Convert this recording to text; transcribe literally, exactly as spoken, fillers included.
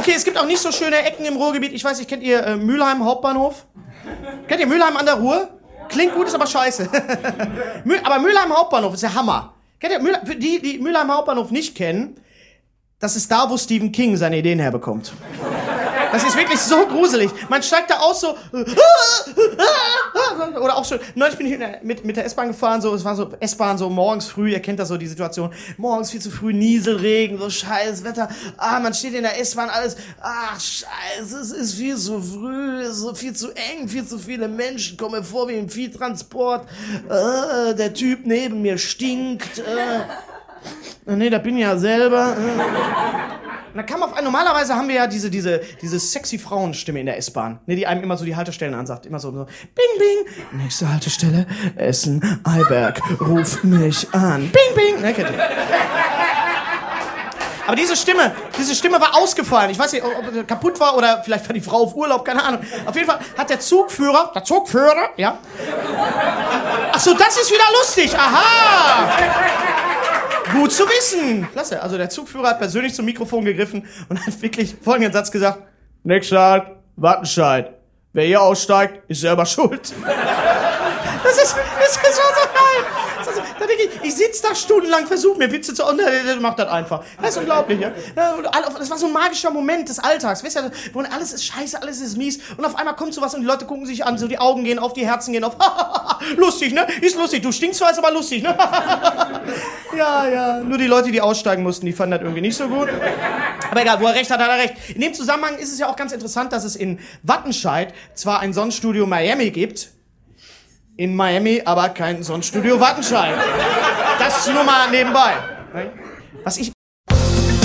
Okay, es gibt auch nicht so schöne Ecken im Ruhrgebiet. Ich weiß nicht, kennt ihr äh, Mülheim Hauptbahnhof? Kennt ihr Mülheim an der Ruhr? Klingt gut, ist aber scheiße. Aber Mülheim Hauptbahnhof ist der Hammer. Kennt ihr Mühl- die, die Mülheim Hauptbahnhof nicht kennen? Das ist da, wo Stephen King seine Ideen herbekommt. Das ist wirklich so gruselig. Man steigt da aus so... Oder auch schon... Neulich bin ich mit, mit der S-Bahn gefahren, so, es war so S-Bahn so morgens früh, ihr kennt das so, die Situation. Morgens viel zu früh, Nieselregen, so scheiß Wetter. Ah, man steht in der S-Bahn, alles... Ach, scheiße, es ist viel zu früh, es ist viel zu eng, viel zu viele Menschen, kommen mir vor wie im Viehtransport. Äh, der Typ neben mir stinkt. Äh, nee, da bin ich ja selber. Äh. Und dann kam auf ein, normalerweise haben wir ja diese, diese, diese sexy Frauenstimme in der S-Bahn, ne, die einem immer so die Haltestellen ansagt. Immer so, so, bing, bing, nächste Haltestelle, Essen, Eiberg, ruf mich an, bing, bing. Ne, kennt ihr. Aber diese Stimme, diese Stimme war ausgefallen. Ich weiß nicht, ob sie kaputt war oder vielleicht war die Frau auf Urlaub, keine Ahnung. Auf jeden Fall hat der Zugführer, der Zugführer, ja. Ach so, das ist wieder lustig, aha. Gut zu wissen. Klasse. Also der Zugführer hat persönlich zum Mikrofon gegriffen und hat wirklich folgenden Satz gesagt. Nächster Halt, Wattenscheid. Wer hier aussteigt, ist selber schuld. Das ist, das ist so, so geil. Das ist, da denke ich, ich sitze da stundenlang, versuche mir Witze zu... Und der, der macht das einfach. Das ist unglaublich, ja. Das war so ein magischer Moment des Alltags. Wisst ihr, wo alles ist scheiße, alles ist mies. Und auf einmal kommt sowas und die Leute gucken sich an, so die Augen gehen auf, die Herzen gehen auf. Lustig, ne? Ist lustig. Du stinkst zwar, ist aber lustig, ne? Ja, ja. Nur die Leute, die aussteigen mussten, die fanden das irgendwie nicht so gut. Aber egal, wo er recht hat, hat er recht. In dem Zusammenhang ist es ja auch ganz interessant, dass es in Wattenscheid zwar ein Sonnenstudio Miami gibt, in Miami aber kein Sonnenstudio Wattenscheid. Das nur mal nebenbei. Was ich,